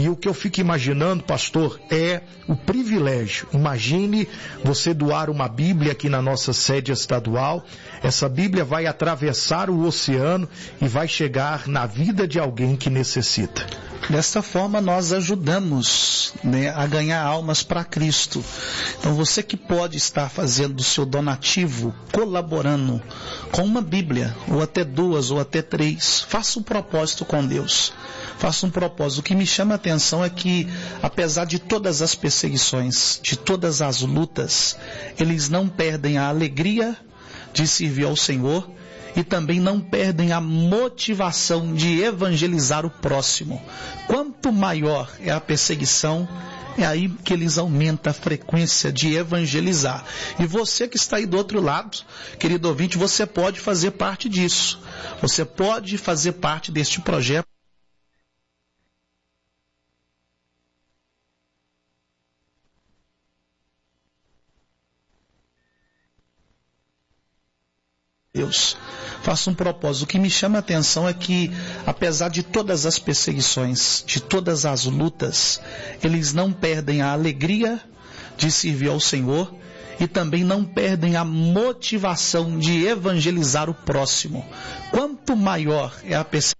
E o que eu fico imaginando, pastor, é o privilégio. Imagine você doar uma Bíblia aqui na nossa sede estadual. Essa Bíblia vai atravessar o oceano e vai chegar na vida de alguém que necessita. Desta forma nós ajudamos, a ganhar almas para Cristo. Então você que pode estar fazendo o seu donativo, colaborando com uma Bíblia, ou até 2, ou até 3, faça um propósito com Deus. Faça um propósito. O que me chama a atenção é que, apesar de todas as perseguições, de todas as lutas, eles não perdem a alegria de servir ao Senhor e também não perdem a motivação de evangelizar o próximo. Quanto maior é a perseguição, é aí que eles aumentam a frequência de evangelizar. E você que está aí do outro lado, querido ouvinte, você pode fazer parte disso. Você pode fazer parte deste projeto. Deus, faça um propósito. O que me chama a atenção é que, apesar de todas as perseguições, de todas as lutas, eles não perdem a alegria de servir ao Senhor e também não perdem a motivação de evangelizar o próximo. Quanto maior é a perseguição,